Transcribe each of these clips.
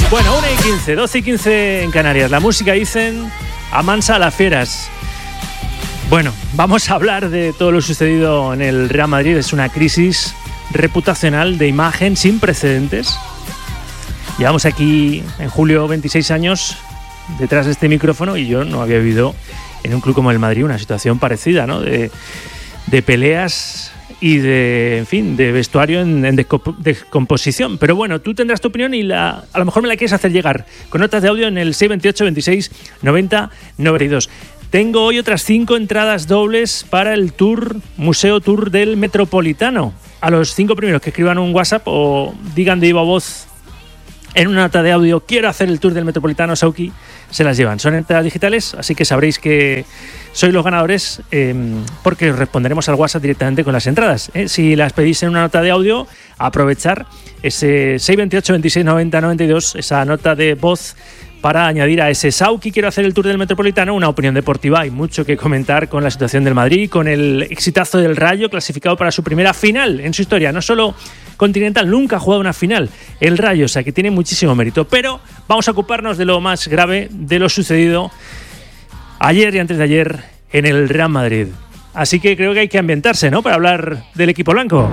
Bueno, 1:15, 12:15 en Canarias. La música, dicen, amansa a las fieras. Bueno, vamos a hablar de todo lo sucedido en el Real Madrid. Es una crisis reputacional de imagen sin precedentes. Llevamos aquí en julio 26 años detrás de este micrófono y yo no había vivido en un club como el Madrid una situación parecida, ¿no? De peleas y de, en fin, de vestuario en descomposición. Pero bueno, tú tendrás tu opinión y a lo mejor me la quieres hacer llegar con notas de audio en el 628 26 90 92. Tengo hoy otras 5 entradas dobles para el Museo Tour del Metropolitano. A los 5 primeros que escriban un WhatsApp o digan de viva voz en una nota de audio, quiero hacer el Tour del Metropolitano, Sauki, se las llevan. Son entradas digitales, así que sabréis que sois los ganadores porque os responderemos al WhatsApp directamente con las entradas. Si las pedís en una nota de audio, aprovechar ese 628 26 90 92, esa nota de voz para añadir a ese Sauki, quiero hacer el Tour del Metropolitano, una opinión deportiva. Hay mucho que comentar con la situación del Madrid, con el exitazo del Rayo, clasificado para su primera final en su historia. No solo continental, nunca ha jugado una final el Rayo, o sea que tiene muchísimo mérito. Pero vamos a ocuparnos de lo más grave, de lo sucedido ayer y antes de ayer en el Real Madrid. Así que creo que hay que ambientarse, ¿no?, para hablar del equipo blanco.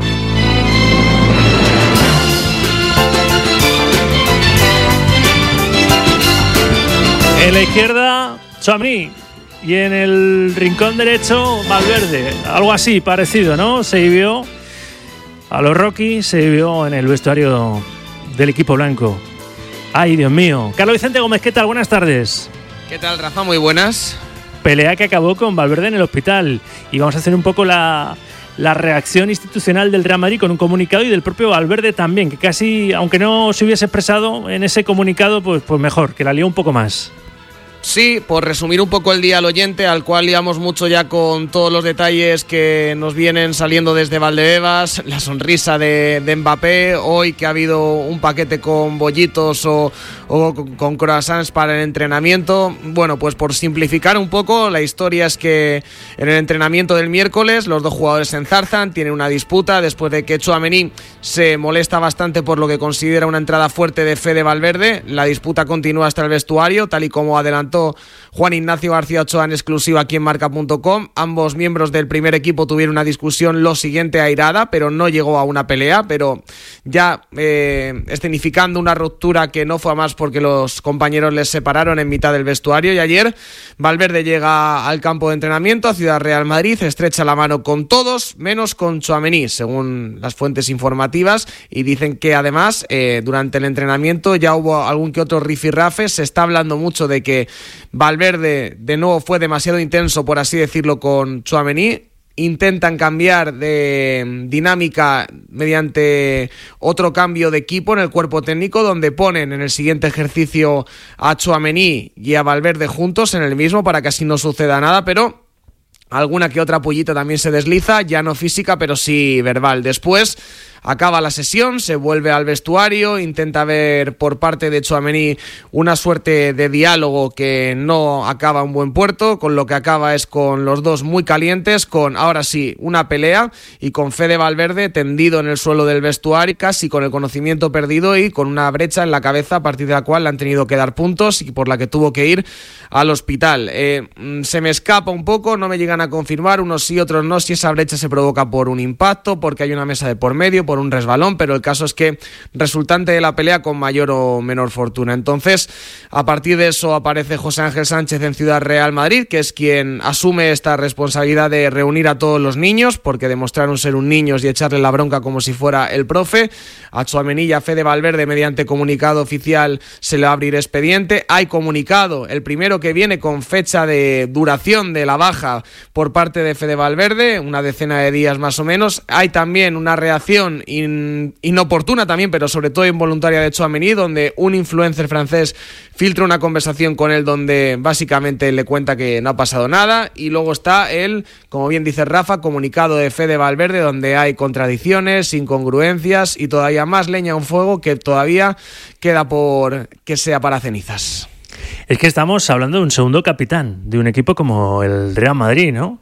En la izquierda, Tchouaméni, y en el rincón derecho, Valverde. Algo así, parecido, ¿no? Se vivió a los Rocky, se vivió en el vestuario del equipo blanco. ¡Ay, Dios mío! Carlos Vicente Gómez, ¿qué tal? Buenas tardes. ¿Qué tal, Rafa? Muy buenas. Pelea que acabó con Valverde en el hospital. Y vamos a hacer un poco la reacción institucional del Real Madrid con un comunicado, y del propio Valverde también, que casi, aunque no se hubiese expresado en ese comunicado, pues mejor, que la lió un poco más. Sí, por resumir un poco el día al oyente, al cual liamos mucho ya con todos los detalles que nos vienen saliendo desde Valdebebas, la sonrisa de Mbappé, hoy que ha habido un paquete con bollitos o con croissants para el entrenamiento. Bueno, pues por simplificar un poco, la historia es que en el entrenamiento del miércoles los dos jugadores se enzarzan, tienen una disputa después de que Tchouaméni se molesta bastante por lo que considera una entrada fuerte de Fede Valverde. La disputa continúa hasta el vestuario, tal y como adelantó Juan Ignacio García Ochoa en exclusiva aquí en Marca.com. Ambos miembros del primer equipo tuvieron una discusión lo siguiente airada, pero no llegó a una pelea, pero ya escenificando una ruptura que no fue a más porque los compañeros les separaron en mitad del vestuario. Y ayer Valverde llega al campo de entrenamiento a Ciudad Real Madrid, estrecha la mano con todos, menos con Tchouaméni, según las fuentes informativas, y dicen que además durante el entrenamiento ya hubo algún que otro rifirrafe. Se está hablando mucho de que Valverde de nuevo fue demasiado intenso, por así decirlo, con Tchouaméni. Intentan cambiar de dinámica mediante otro cambio de equipo en el cuerpo técnico, donde ponen en el siguiente ejercicio a Tchouaméni y a Valverde juntos en el mismo para que así no suceda nada, pero alguna que otra pullita también se desliza, ya no física pero sí verbal. Después acaba la sesión, se vuelve al vestuario, intenta ver por parte de Tchouaméni una suerte de diálogo que no acaba en buen puerto, con lo que acaba es con los dos muy calientes, con ahora sí una pelea, y con Fede Valverde tendido en el suelo del vestuario, casi con el conocimiento perdido y con una brecha en la cabeza a partir de la cual le han tenido que dar puntos y por la que tuvo que ir al hospital. Se me escapa un poco, no me llegan a confirmar, unos sí, otros no, si esa brecha se provoca por un impacto, porque hay una mesa de por medio, por un resbalón, pero el caso es que resultante de la pelea con mayor o menor fortuna. Entonces, a partir de eso aparece José Ángel Sánchez en Ciudad Real Madrid, que es quien asume esta responsabilidad de reunir a todos los niños, porque demostraron ser un niños y echarle la bronca como si fuera el profe. A Tchouaméni y a Fede Valverde, mediante comunicado oficial, se le va a abrir expediente. Hay comunicado, el primero que viene con fecha de duración de la baja por parte de Fede Valverde, una decena de días más o menos. Hay también una reacción inoportuna también, pero sobre todo involuntaria, de Tchouaméni, donde un influencer francés filtra una conversación con él donde básicamente le cuenta que no ha pasado nada. Y luego está el, como bien dice Rafa, comunicado de Fede Valverde, donde hay contradicciones, incongruencias y todavía más leña a un fuego que todavía queda por que sea para cenizas. Es que estamos hablando de un segundo capitán de un equipo como el Real Madrid, ¿no?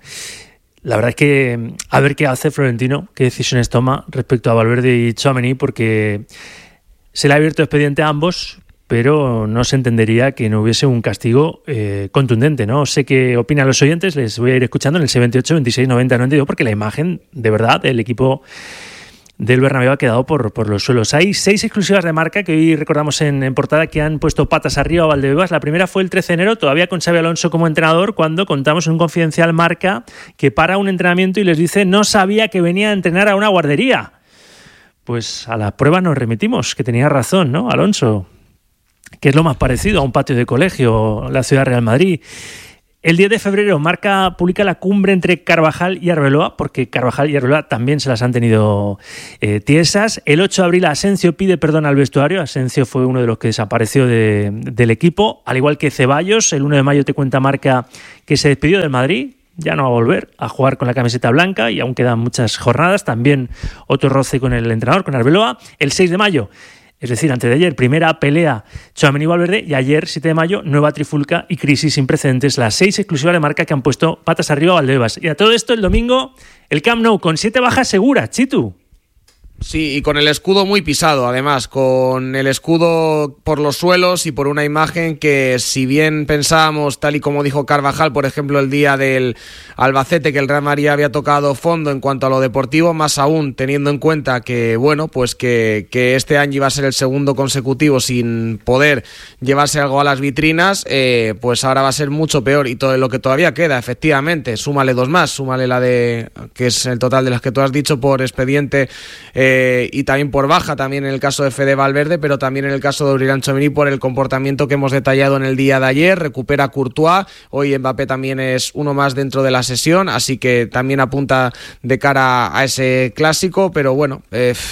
La verdad es que a ver qué hace Florentino, qué decisiones toma respecto a Valverde y Tchouaméni, porque se le ha abierto expediente a ambos, pero no se entendería que no hubiese un castigo contundente, ¿no? Sé qué opinan los oyentes, les voy a ir escuchando en el 78, 26, 90, 92, porque la imagen, de verdad, del equipo del Bernabéu ha quedado por los suelos. Hay 6 exclusivas de Marca que hoy recordamos en portada que han puesto patas arriba a Valdebebas. La primera fue el 13 de enero, todavía con Xabi Alonso como entrenador, cuando contamos en un confidencial Marca que para un entrenamiento y les dice no sabía que venía a entrenar a una guardería. Pues a la prueba nos remitimos, que tenía razón, ¿no, Alonso? Que es lo más parecido a un patio de colegio, la Ciudad Real Madrid. El 10 de febrero Marca publica la cumbre entre Carvajal y Arbeloa, porque Carvajal y Arbeloa también se las han tenido tiesas. El 8 de abril Asensio pide perdón al vestuario. Asensio fue uno de los que desapareció del equipo, al igual que Ceballos. El 1 de mayo te cuenta Marca que se despidió del Madrid. Ya no va a volver a jugar con la camiseta blanca y aún quedan muchas jornadas. También otro roce con el entrenador, con Arbeloa. El 6 de mayo, es decir, antes de ayer, primera pelea Tchouaméni y Valverde, y ayer, 7 de mayo, nueva trifulca y crisis sin precedentes. Las 6 exclusivas de Marca que han puesto patas arriba a Valdebebas. Y a todo esto, el domingo, el Camp Nou con 7 bajas seguras, Chitu. Sí, y con el escudo muy pisado, además, con el escudo por los suelos y por una imagen que, si bien pensábamos, tal y como dijo Carvajal, por ejemplo, el día del Albacete, que el Real Madrid había tocado fondo en cuanto a lo deportivo, más aún teniendo en cuenta que, bueno, pues que este año iba a ser el segundo consecutivo sin poder llevarse algo a las vitrinas, pues ahora va a ser mucho peor, y todo lo que todavía queda, efectivamente, súmale 2 más, súmale la de, que es el total de las que tú has dicho, por expediente, y también por baja, también en el caso de Fede Valverde, pero también en el caso de Aurélien Tchouaméni por el comportamiento que hemos detallado en el día de ayer. Recupera Courtois, hoy Mbappé también es uno más dentro de la sesión, así que también apunta de cara a ese clásico, pero bueno,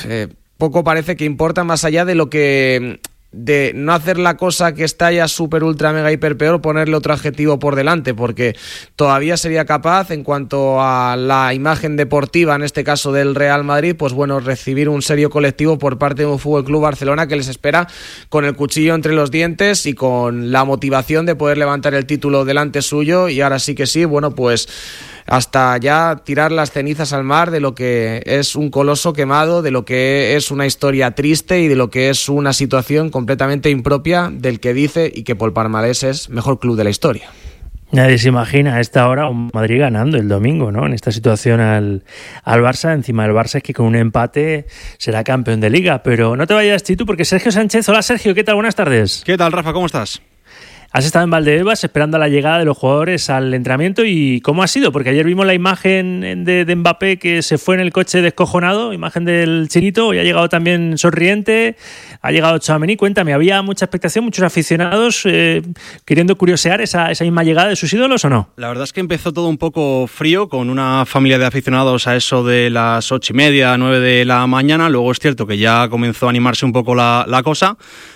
poco parece que importa, más allá de lo que... de no hacer la cosa que está ya súper ultra mega hiper peor, ponerle otro adjetivo por delante, porque todavía sería capaz, en cuanto a la imagen deportiva, en este caso del Real Madrid, pues bueno, recibir un serio colectivo por parte de un Fútbol Club Barcelona que les espera con el cuchillo entre los dientes y con la motivación de poder levantar el título delante suyo. Y ahora sí que sí, bueno, pues hasta ya tirar las cenizas al mar de lo que es un coloso quemado, de lo que es una historia triste y de lo que es una situación completamente impropia del que dice y que por palmarés es mejor club de la historia. Nadie se imagina a esta hora un Madrid ganando el domingo, ¿no? En esta situación al Barça. Encima del Barça es que con un empate será campeón de Liga. Pero no te vayas, Chitu, porque Sergio Sánchez... Hola, Sergio, ¿qué tal? Buenas tardes. ¿Qué tal, Rafa? ¿Cómo estás? Has estado en Valdebebas esperando a la llegada de los jugadores al entrenamiento, y ¿cómo ha sido? Porque ayer vimos la imagen de Mbappé que se fue en el coche descojonado, imagen del chiquito, hoy ha llegado también sonriente, ha llegado Tchouaméni. Cuéntame, ¿había mucha expectación, muchos aficionados queriendo curiosear esa misma llegada de sus ídolos o no? La verdad es que empezó todo un poco frío, con una familia de aficionados a eso de las 8:30, 9 de la mañana. Luego es cierto que ya comenzó a animarse un poco la cosa.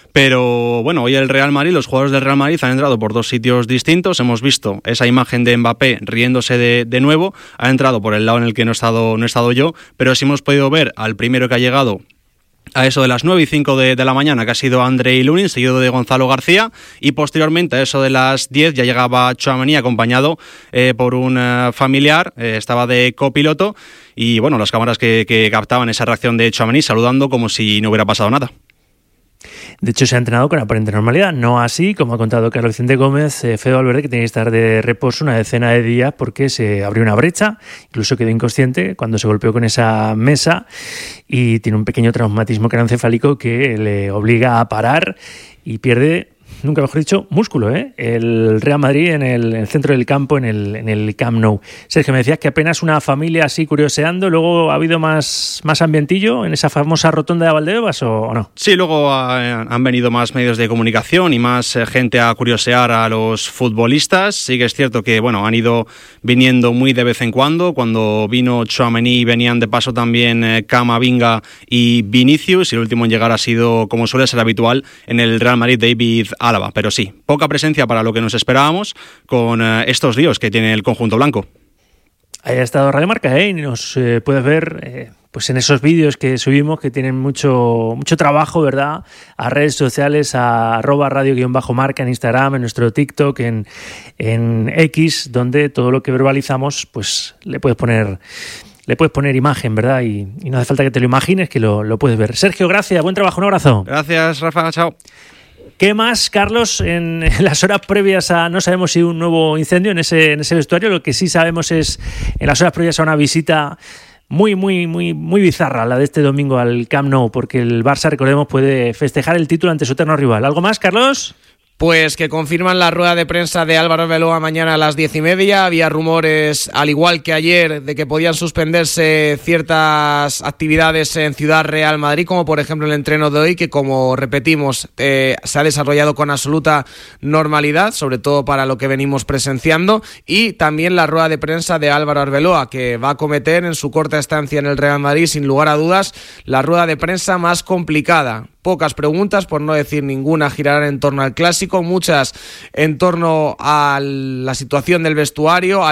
Pero bueno, hoy el Real Madrid, los jugadores del Real Madrid han entrado por 2 sitios distintos. Hemos visto esa imagen de Mbappé riéndose de nuevo. Ha entrado por el lado en el que no he estado yo, pero sí hemos podido ver al primero que ha llegado a eso de las 9:05 de la mañana, que ha sido Andrei Lunin, seguido de Gonzalo García, y posteriormente a eso de las 10 ya llegaba Tchouaméni acompañado por un familiar, estaba de copiloto, y bueno, las cámaras que captaban esa reacción de Tchouaméni saludando como si no hubiera pasado nada. De hecho, se ha entrenado con aparente normalidad, no así, como ha contado Carlos Vicente Gómez, Fede Valverde, que tenía que estar de reposo una decena de días porque se abrió una brecha, incluso quedó inconsciente cuando se golpeó con esa mesa, y tiene un pequeño traumatismo craneoencefálico que le obliga a parar y pierde, nunca mejor dicho, músculo, el Real Madrid en el centro del campo, en el Camp Nou. Sergio, me decías que apenas una familia así curioseando, luego ha habido más ambientillo en esa famosa rotonda de Valdebebas, ¿o no? Sí, luego han venido más medios de comunicación y más gente a curiosear a los futbolistas. Sí que es cierto que bueno, han ido viniendo muy de vez en cuando. Cuando vino Tchouaméni venían de paso también Camavinga y Vinicius, y el último en llegar ha sido, como suele ser habitual, en el Real Madrid, David Alaba. Pero sí, poca presencia para lo que nos esperábamos con estos líos que tiene el conjunto blanco. Ahí ha estado Radio Marca, y nos puedes ver pues en esos vídeos que subimos, que tienen mucho trabajo, ¿verdad? A redes sociales, a @radio_marca en Instagram, en nuestro TikTok, en X, donde todo lo que verbalizamos, pues le puedes poner imagen, ¿verdad? Y no hace falta que te lo imagines, que lo puedes ver. Sergio, gracias, buen trabajo, un abrazo. Gracias, Rafa, chao. ¿qué más, Carlos, en las horas previas a, no sabemos si un nuevo incendio en ese vestuario? Lo que sí sabemos es en las horas previas a una visita muy bizarra, la de este domingo al Camp Nou, porque el Barça, recordemos, puede festejar el título ante su eterno rival. ¿Algo más, Carlos? Pues que confirman la rueda de prensa de Álvaro Arbeloa mañana a las 10:30. Había rumores, al igual que ayer, de que podían suspenderse ciertas actividades en Ciudad Real Madrid, como por ejemplo el entreno de hoy, que como repetimos, se ha desarrollado con absoluta normalidad, sobre todo para lo que venimos presenciando, y también la rueda de prensa de Álvaro Arbeloa, que va a acometer en su corta estancia en el Real Madrid, sin lugar a dudas, la rueda de prensa más complicada. Pocas preguntas, por no decir ninguna, girarán en torno al clásico, muchas en torno a la situación del vestuario,